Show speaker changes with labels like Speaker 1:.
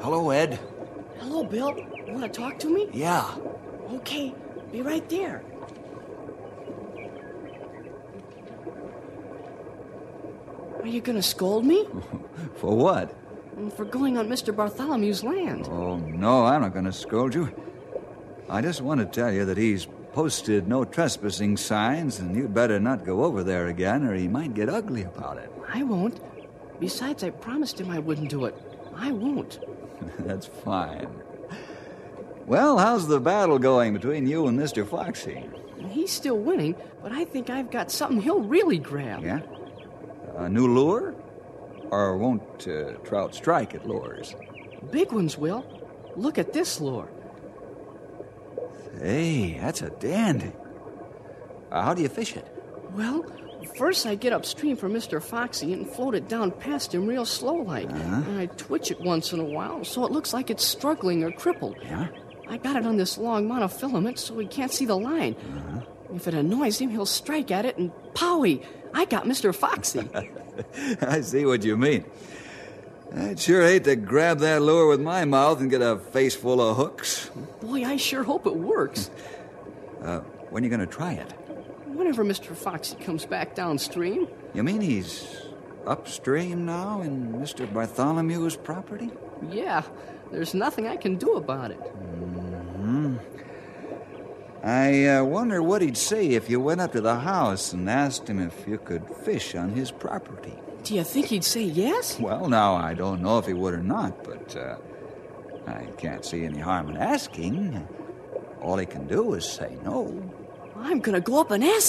Speaker 1: Hello, Ed.
Speaker 2: Hello, Bill. You want to talk to me?
Speaker 1: Yeah.
Speaker 2: Okay, be right there. Are you going to scold me?
Speaker 1: For what?
Speaker 2: For going on Mr. Bartholomew's land.
Speaker 1: Oh, no, I'm not going to scold you. I just want to tell you that he's posted no trespassing signs, and you'd better not go over there again, or he might get ugly about it.
Speaker 2: I won't. Besides, I promised him I wouldn't do it. I won't.
Speaker 1: That's fine. Well, how's the battle going between you and Mr. Foxy?
Speaker 2: He's still winning, but I think I've got something he'll really grab.
Speaker 1: Yeah? A new lure? Or won't trout strike at lures?
Speaker 2: Big ones will. Look at this lure.
Speaker 1: Hey, that's a dandy. How do you fish it?
Speaker 2: Well, first I get upstream from Mr. Foxy and float it down past him real slow-like. And I twitch it once in a while so it looks like it's struggling or crippled.
Speaker 1: Yeah?
Speaker 2: I got it on this long monofilament so he can't see the line. If it annoys him, he'll strike at it and powie! I got Mr. Foxy.
Speaker 1: I see what you mean. I'd sure hate to grab that lure with my mouth and get a face full of hooks.
Speaker 2: Boy, I sure hope it works.
Speaker 1: When are you going to try it?
Speaker 2: Whenever Mr. Foxy comes back downstream.
Speaker 1: You mean he's upstream now in Mr. Bartholomew's property?
Speaker 2: Yeah, there's nothing I can do about it.
Speaker 1: I wonder what he'd say if you went up to the house and asked him if you could fish on his property.
Speaker 2: Do you think he'd say yes?
Speaker 1: Well, now, I don't know if he would or not, but I can't see any harm in asking. All he can do is say no.
Speaker 2: I'm gonna go up and ask